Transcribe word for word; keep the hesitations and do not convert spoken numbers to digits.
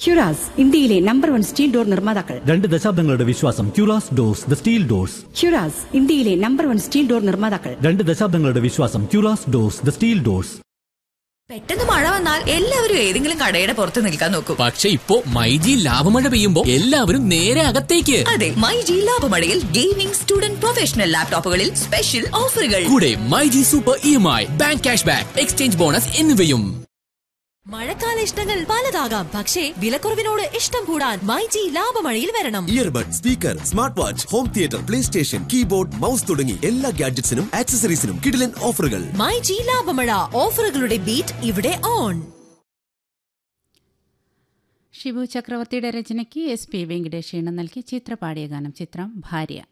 ക്യുറാസ് ഇന്ത്യയിലെ number one steel door നിർമ്മാതാക്കൾ. രണ്ട് ദശാബ്ദങ്ങളുടെ വിശ്വാസം. ക്യുറാസ് ഡോർസ്, ദ സ്റ്റീൽ ഡോർസ്. ക്യുറാസ് ഇന്ത്യയിലെ നമ്പർ വൺ സ്റ്റീൽ ഡോർ നിർമ്മാതാക്കൾ. രണ്ട് ദശാബ്ദങ്ങളുടെ വിശ്വാസം. ക്യുറാസ് ഡോർസ്, ദ സ്റ്റീൽ ഡോർസ്. പെട്ടെന്ന് മഴ വന്നാൽ എല്ലാവരും ഏതെങ്കിലും കടയുടെ പുറത്ത് നിൽക്കാൻ നോക്കും. പക്ഷെ ഇപ്പോ മൈജി ലാഭമഴ പെയ്യുമ്പോ എല്ലാവരും നേരെ അകത്തേക്ക്. അതെ, myG ലാഭമഴയിൽ gaming, student, professional ലാപ്ടോപ്പുകളിൽ special ഓഫറുകൾ. കൂടെ myG super E M I, bank cash back, exchange bonus എന്നിവയും. മഴക്കാല ഇഷ്ടങ്ങൾ പലതാകാം, പക്ഷേ വിലക്കുറവിനോട് ഇഷ്ടം കൂടാൻ മൈജി ലാഭമഴയിൽ വരണം. Earbud, speaker, smart watch, home theatre, play station, keyboard, mouse തുടങ്ങി എല്ലാ ഗാഡ്ജറ്റ്സിനും ആക്സസറീസിനും കിടിലൻ ഓഫറുകൾ. മൈജി ലാഭമഴ, ഓഫറുകളുടെ ബീറ്റ് ഇവിടെ ഓൺ. ഷിബു ചക്രവർത്തിയുടെ രചനയ്ക്ക് എസ് പി വെങ്കിടേഷ് ഈണം നൽകി ചിത്ര പാടിയ ഗാനം. ചിത്രം ഭാര്യ.